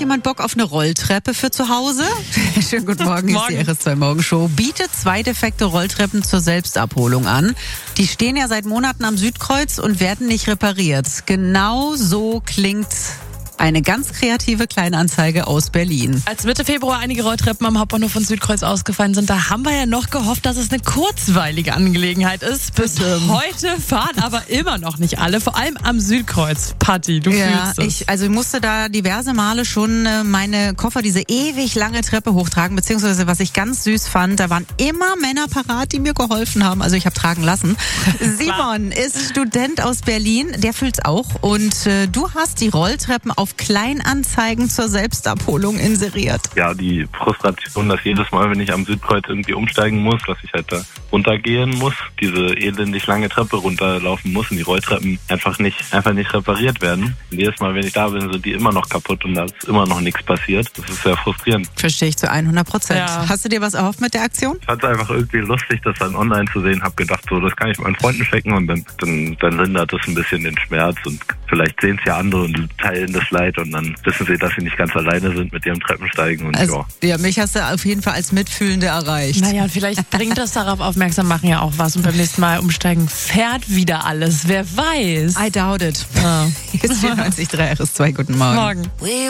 jemand Bock auf eine Rolltreppe für zu Hause? Schönen guten Morgen, ist die RS2 Morgenshow. Bietet 2 defekte Rolltreppen zur Selbstabholung an. Die stehen ja seit Monaten am Südkreuz und werden nicht repariert. Genau so klingt eine ganz kreative Kleinanzeige aus Berlin. Als Mitte Februar einige Rolltreppen am Hauptbahnhof von Südkreuz ausgefallen sind, da haben wir ja noch gehofft, dass es eine kurzweilige Angelegenheit ist. Bis heute fahren aber immer noch nicht alle, vor allem am Südkreuz. Patti, du fühlst es. Ich musste da diverse Male schon meine Koffer diese ewig lange Treppe hochtragen, beziehungsweise was ich ganz süß fand, da waren immer Männer parat, die mir geholfen haben. Also ich habe tragen lassen. Simon ist Student aus Berlin, der fühlt's auch und du hast die Rolltreppen auf Kleinanzeigen zur Selbstabholung inseriert. Ja, die Frustration, dass jedes Mal, wenn ich am Südkreuz irgendwie umsteigen muss, dass ich halt da runtergehen muss, diese elendig lange Treppe runterlaufen muss und die Rolltreppen einfach nicht repariert werden. Und jedes Mal, wenn ich da bin, sind die immer noch kaputt und da ist immer noch nichts passiert. Das ist sehr frustrierend. Verstehe ich zu 100%. Ja. Hast du dir was erhofft mit der Aktion? Ich fand es einfach irgendwie lustig, das dann online zu sehen. Hab gedacht, so, das kann ich meinen Freunden schicken und dann lindert es ein bisschen den Schmerz und vielleicht sehen es ja andere und teilen das Leid und dann wissen sie, dass sie nicht ganz alleine sind mit ihrem Treppensteigen. Und ja, mich hast du auf jeden Fall als Mitfühlende erreicht. Naja, vielleicht bringt das darauf aufmerksam machen ja auch was und beim nächsten Mal umsteigen fährt wieder alles. Wer weiß. I doubt it. Ja. Jetzt 94.3 RS2, guten Morgen. Morgen.